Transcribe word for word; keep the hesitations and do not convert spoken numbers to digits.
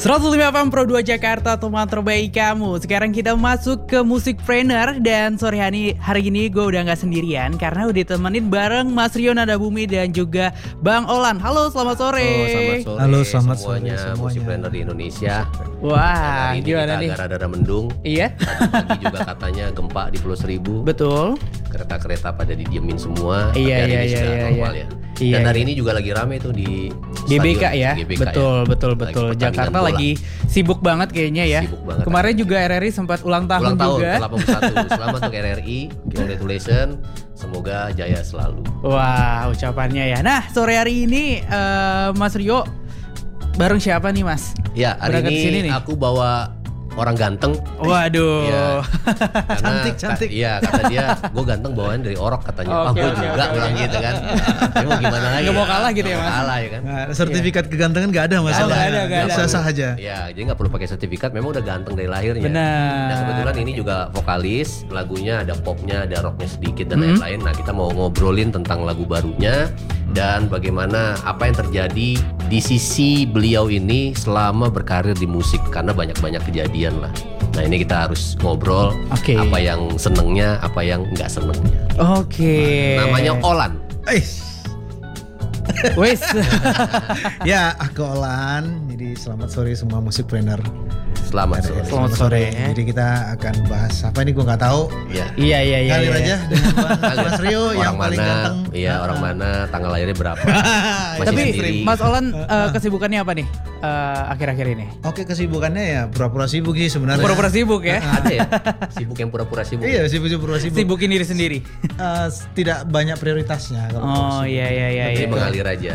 seratus lima F M Pro dua Jakarta, teman terbaik kamu. Sekarang kita masuk ke Musikpreneur. Dan sore hari, hari ini gue udah gak sendirian karena udah ditemenin bareng Mas Rio Nadabumi dan juga Bang Olan. Halo, selamat sore. Oh, selamat sore. Halo, selamat semuanya, sore semuanya. Musikpreneur di Indonesia. Wah, Hari ini gimana kita nih? agak rada mendung. Iya. Pagi juga katanya gempa di Pulau Seribu. Betul. Kereta-kereta pada didiemin semua. Iya, Tapi hari iya, ini iya, sudah iya, normal iya. ya. Iya, Dan hari iya. ini juga lagi rame tuh di G B K stadion ya, G B K betul, ya. betul, Lagi betul. pertandingan Jakarta bola. lagi sibuk banget kayaknya ya. Sibuk banget. Kemarin juga R R I sempat ulang tahun, Ulang tahun juga. ke delapan puluh satu. Selamat untuk R R I, congratulations. Semoga jaya selalu. Wah, ucapannya ya. Nah, sore hari ini eh, Mas Rio bareng siapa nih, Mas? Ya, hari Berangkat ini, kesini nih. aku bawa orang ganteng. Waduh. Iya. Karena Cantik, ka- cantik. Iya, kata dia, gue ganteng bawaan dari orok katanya. Oke, Wah, gue oke, juga oke, bilang oke. gitu kan. Tapi mau gimana lagi? Nggak mau kalah gitu ya, Nggak mau Mas? Kalah ya kan. Nah, sertifikat kegantengan nggak ada masalah. Nggak ada, nggak ada. Sah-sah aja. Ya, jadi nggak perlu pakai sertifikat. Memang udah ganteng dari lahirnya. Benar. Nah, kebetulan ini juga vokalis. Lagunya ada popnya, ada rocknya sedikit dan Hmm. lain-lain. Nah, kita mau ngobrolin tentang lagu barunya dan bagaimana apa yang terjadi di sisi beliau ini selama berkarir di musik, karena banyak-banyak kejadian lah. Nah, ini kita harus ngobrol Oke. apa yang senengnya, apa yang nggak senengnya. Oke. Namanya Olan. Eh, Wes. ya aku Olan. Jadi selamat sore semua musikpreneur. Selamat sore. Selamat sore. Jadi kita akan bahas apa ini gue nggak tahu. Ya. Iya, iya, iya. Ngalir iya. aja dengan Bang Mas Rio yang Orang paling mana? ganteng. Iya, Ah. orang mana? Tanggal lahirnya berapa? Masih Tapi sendiri. Mas Olan eh, kesibukannya apa nih eh, akhir-akhir ini? Oke, kesibukannya ya pura-pura sibuk sih sebenarnya. Pura-pura sibuk ya? Ada ya? Sibuk yang pura-pura sibuk. Iya, sibuk-sibuk sibuk. Sibukin diri sendiri. Eh, tidak banyak prioritasnya kalau Oh, sibuk. iya, iya, iya. Jadi iya. mengalir aja.